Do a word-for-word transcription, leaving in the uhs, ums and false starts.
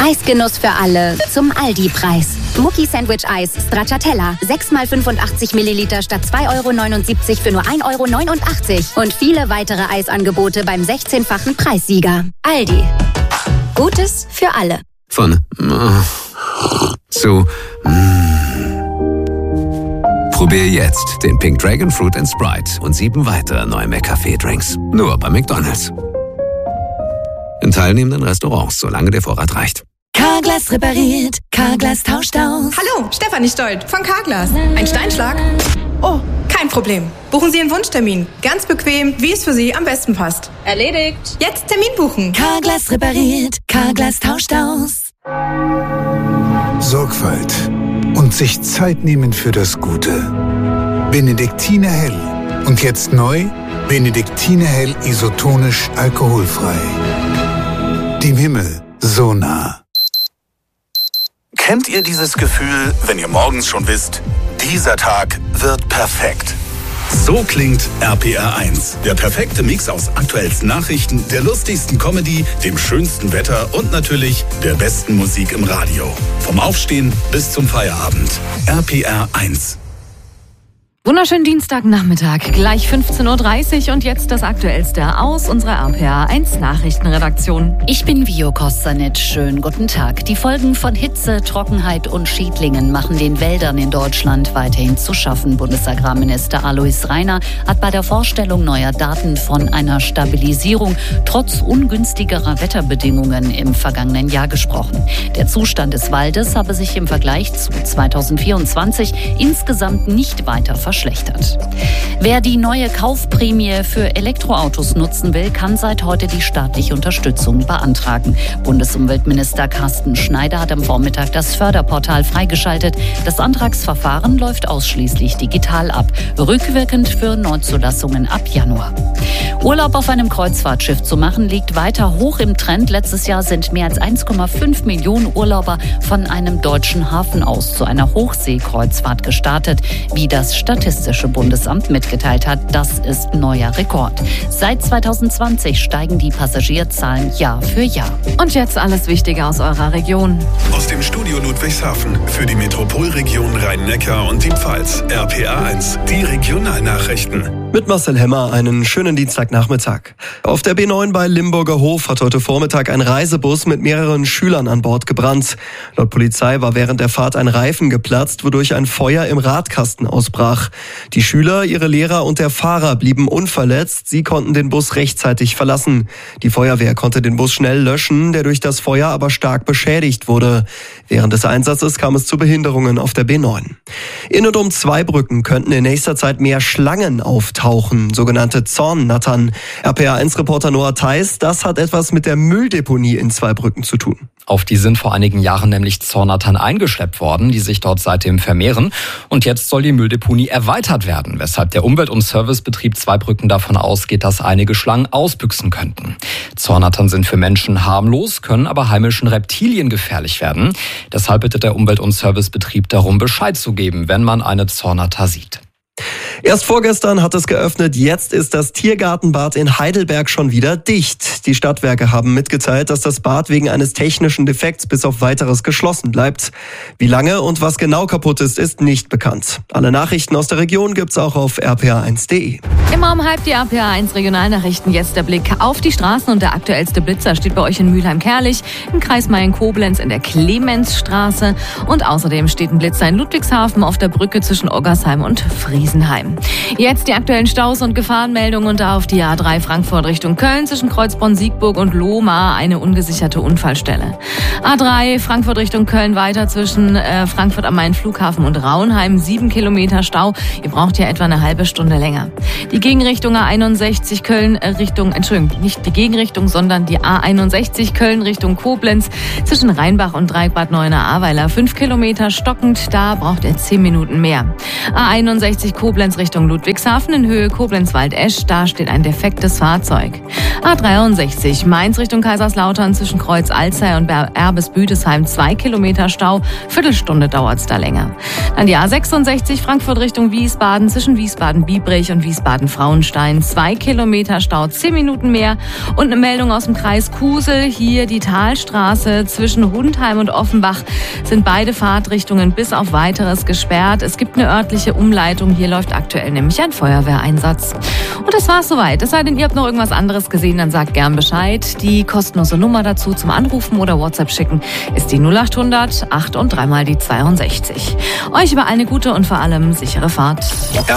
Preisgenuss für alle zum Aldi-Preis. Mucki Sandwich Eis Stracciatella. sechs mal fünfundachtzig Milliliter statt zwei Euro neunundsiebzig für nur ein Euro neunundachtzig. Und viele weitere Eisangebote beim sechzehnfachen Preissieger. Aldi. Gutes für alle. Von zu Probier jetzt den Pink Dragon Fruit and Sprite und sieben weitere neue McCafé-Drinks. Nur bei McDonald's. In teilnehmenden Restaurants, solange der Vorrat reicht. Carglass repariert, Carglass tauscht aus. Hallo, Stefanie Stolt von Carglass. Ein Steinschlag? Oh, kein Problem. Buchen Sie Ihren Wunschtermin. Ganz bequem, wie es für Sie am besten passt. Erledigt. Jetzt Termin buchen. Carglass repariert, Carglass tauscht aus. Sorgfalt und sich Zeit nehmen für das Gute. Benediktiner Hell. Und jetzt neu, Benediktiner Hell isotonisch alkoholfrei. Dem Himmel so nah. Kennt ihr dieses Gefühl, wenn ihr morgens schon wisst, dieser Tag wird perfekt? So klingt R P R eins. Der perfekte Mix aus aktuellsten Nachrichten, der lustigsten Comedy, dem schönsten Wetter und natürlich der besten Musik im Radio. Vom Aufstehen bis zum Feierabend. R P R eins. Wunderschönen Dienstagnachmittag, gleich fünfzehn Uhr dreißig und jetzt das Aktuellste aus unserer R P R eins Nachrichtenredaktion. Ich bin Vio Kostanic, schönen guten Tag. Die Folgen von Hitze, Trockenheit und Schädlingen machen den Wäldern in Deutschland weiterhin zu schaffen. Bundesagrarminister Alois Rainer hat bei der Vorstellung neuer Daten von einer Stabilisierung trotz ungünstigerer Wetterbedingungen im vergangenen Jahr gesprochen. Der Zustand des Waldes habe sich im Vergleich zu zweitausendvierundzwanzig insgesamt nicht weiter verschlechtert. verschlechtert. Wer die neue Kaufprämie für Elektroautos nutzen will, kann seit heute die staatliche Unterstützung beantragen. Bundesumweltminister Carsten Schneider hat am Vormittag das Förderportal freigeschaltet. Das Antragsverfahren läuft ausschließlich digital ab, rückwirkend für Neuzulassungen ab Januar. Urlaub auf einem Kreuzfahrtschiff zu machen, liegt weiter hoch im Trend. Letztes Jahr sind mehr als eins Komma fünf Millionen Urlauber von einem deutschen Hafen aus zu einer Hochseekreuzfahrt gestartet, wie das Statistische Bundesamt mitgeteilt hat. Das ist neuer Rekord. Seit zweitausendzwanzig steigen die Passagierzahlen Jahr für Jahr. Und jetzt alles Wichtige aus eurer Region. Aus dem Studio Ludwigshafen für die Metropolregion Rhein-Neckar und die Pfalz. R P R eins, die Regionalnachrichten. Mit Marcel Hemmer einen schönen Dienstagnachmittag. Auf der B neun bei Limburger Hof hat heute Vormittag ein Reisebus mit mehreren Schülern an Bord gebrannt. Laut Polizei war während der Fahrt ein Reifen geplatzt, wodurch ein Feuer im Radkasten ausbrach. Die Schüler, ihre Lehrer und der Fahrer blieben unverletzt. Sie konnten den Bus rechtzeitig verlassen. Die Feuerwehr konnte den Bus schnell löschen, der durch das Feuer aber stark beschädigt wurde. Während des Einsatzes kam es zu Behinderungen auf der B neun. In und um Zweibrücken könnten in nächster Zeit mehr Schlangen auftauchen, sogenannte Zornnattern. R P R eins Reporter Noah Theis, das hat etwas mit der Mülldeponie in Zweibrücken zu tun. Auf die sind vor einigen Jahren nämlich Zornnattern eingeschleppt worden, die sich dort seitdem vermehren. Und jetzt soll die Mülldeponie erweitert werden, weshalb der Umwelt- und Servicebetrieb Zweibrücken davon ausgeht, dass einige Schlangen ausbüchsen könnten. Zornnattern sind für Menschen harmlos, können aber heimischen Reptilien gefährlich werden. Deshalb bittet der Umwelt- und Servicebetrieb darum, Bescheid zu geben, wenn man eine Zornnatter sieht. Erst vorgestern hat es geöffnet, jetzt ist das Tiergartenbad in Heidelberg schon wieder dicht. Die Stadtwerke haben mitgeteilt, dass das Bad wegen eines technischen Defekts bis auf Weiteres geschlossen bleibt. Wie lange und was genau kaputt ist, ist nicht bekannt. Alle Nachrichten aus der Region gibt's auch auf r p r eins punkt d e. Immer um halb die R P R eins Regionalnachrichten. Jetzt der Blick auf die Straßen und der aktuellste Blitzer steht bei euch in Mülheim-Kerlich, im Kreis Mayen-Koblenz in der Clemensstraße und außerdem steht ein Blitzer in Ludwigshafen auf der Brücke zwischen Oggersheim und Friesenheim. Jetzt die aktuellen Staus und Gefahrenmeldungen und auf die A drei Frankfurt Richtung Köln zwischen Kreuzbronn, Siegburg und Lohmar eine ungesicherte Unfallstelle. A drei Frankfurt Richtung Köln weiter zwischen äh, Frankfurt am Main Flughafen und Raunheim, sieben Kilometer Stau. Ihr braucht hier etwa eine halbe Stunde länger. Die Gegenrichtung A einundsechzig Köln äh, Richtung, Entschuldigung, nicht die Gegenrichtung, sondern die A einundsechzig Köln Richtung Koblenz zwischen Rheinbach und Dreieckbad Neuenahr-Ahrweiler, fünf Kilometer stockend, da braucht ihr zehn Minuten mehr. A einundsechzig Koblenz Richtung Richtung Ludwigshafen in Höhe Koblenz-Waldesch. Da steht ein defektes Fahrzeug. A dreiundsechzig Mainz Richtung Kaiserslautern zwischen Kreuz Alzey und Erbes-Büdesheim. Zwei Kilometer Stau. Viertelstunde dauert es da länger. Dann die A sechsundsechzig Frankfurt Richtung Wiesbaden zwischen Wiesbaden-Biebrich und Wiesbaden-Frauenstein. Zwei Kilometer Stau. Zehn Minuten mehr. Und eine Meldung aus dem Kreis Kusel. Hier die Talstraße zwischen Hundheim und Offenbach sind beide Fahrtrichtungen bis auf Weiteres gesperrt. Es gibt eine örtliche Umleitung. Hier läuft aktuell nämlich ein Feuerwehreinsatz. Und das war's soweit. Es sei denn, ihr habt noch irgendwas anderes gesehen, dann sagt gern Bescheid. Die kostenlose Nummer dazu zum Anrufen oder WhatsApp schicken ist die null achthundert acht und dreimal die zweiundsechzig. Euch über eine gute und vor allem sichere Fahrt.